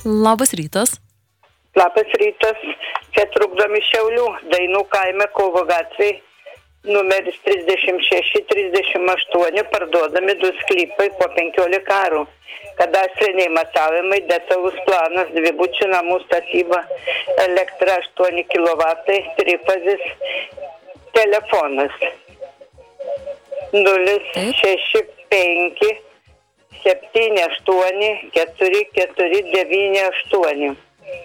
Labas rytas. Labas rytas. Čia trukdomi Šiaulių, Dainų kaime Kovo gatvėje, numeris 36-38, parduodami 2 sklypai po 15 arų. Kadastriniai matavimai, detalus planas, dvibučių namų statyba, elektra 8 kW, trifazis, telefonas 065 78 4498.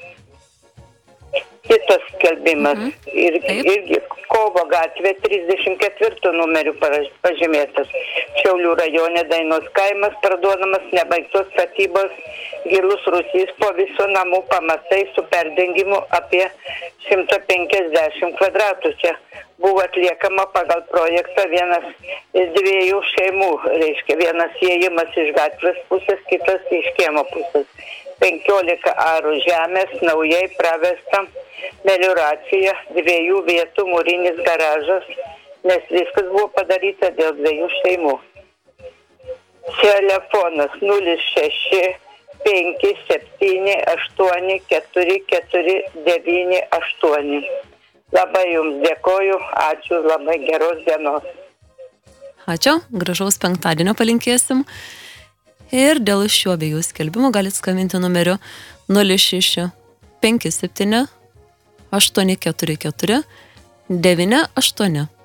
Kitas skelbimas. Irgi Kovo gatvė 34 numeriu pažymėtas. Šiaulių rajone Dainos kaimas, parduodamas nebaigtos statybos gilus rūsys po viso namų pamatai su perdengimu apie 150 kvadratų. Čia buvo atliekama pagal projektą vienas iš 2 šeimų, reiškia vienas įėjimas iš gatvės pusės, kitas iš kiemo pusės. 15 arų žemės, naujai pravesta melioracija, 2 vietų mūrinis garažas, nes viskas buvo padaryta dėl 2 šeimų. Telefonas 06 57 84 Labai jums dėkoju, ačiū, labai geros dienos. Ačiū, gražaus penktadienio palinkėsim. Ir dėl šių abiejų skelbimų galite skambinti numeriu 06 57 844 98.